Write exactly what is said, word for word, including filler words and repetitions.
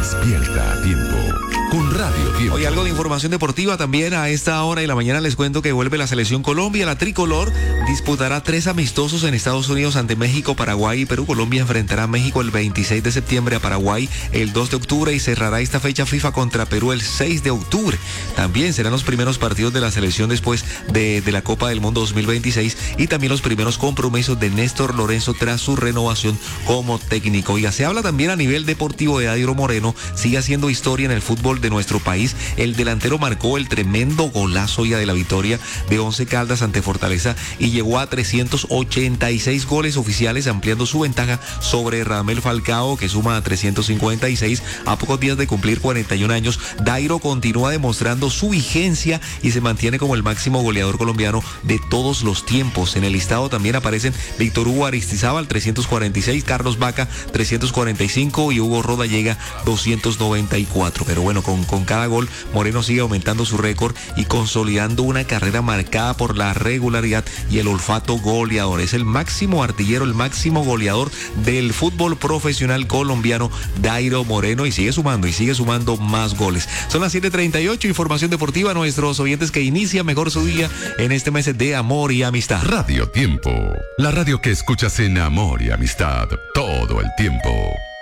Despierta a tiempo con Radio Tiempo. Hoy algo de información deportiva también a esta hora de la mañana les cuento que vuelve la selección Colombia. La tricolor disputará tres amistosos en Estados Unidos ante México, Paraguay y Perú. Colombia enfrentará a México el veintiséis de septiembre, a Paraguay el dos de octubre y cerrará esta fecha FIFA contra Perú el seis de octubre. También serán los primeros partidos de la selección después de, de la Copa del Mundo dos mil veintiséis y también los primeros compromisos de Néstor Lorenzo tras su renovación como técnico. Ya se habla también a nivel deportivo de Dairo Moreno, sigue haciendo historia en el fútbol de nuestro país. El delantero marcó el tremendo golazo ya de la victoria de Once Caldas ante Fortaleza y llegó a trescientos ochenta y seis goles oficiales, ampliando su ventaja sobre Radamel Falcao, que suma a trescientos cincuenta y seis a pocos días de cumplir cuarenta y un años. Dairo continúa demostrando su vigencia y se mantiene como el máximo goleador colombiano de todos los tiempos. En el listado también aparecen Víctor Hugo Aristizábal, trescientos cuarenta y seis, Carlos Vaca, trescientos cuarenta y cinco y Hugo Roda llega doscientos noventa y cuatro. Pero bueno, con, con cada gol, Moreno sigue aumentando su récord y consolidando una carrera marcada por la regularidad y el olfato goleador. Es el máximo artillero, el máximo goleador del fútbol profesional colombiano, Dairo Moreno, y sigue sumando y sigue sumando más goles. Son las siete treinta y ocho, información deportiva a nuestros oyentes que inicia mejor su día en este mes de amor y amistad. Radio Tiempo, la radio que escuchas en amor y amistad todo el tiempo.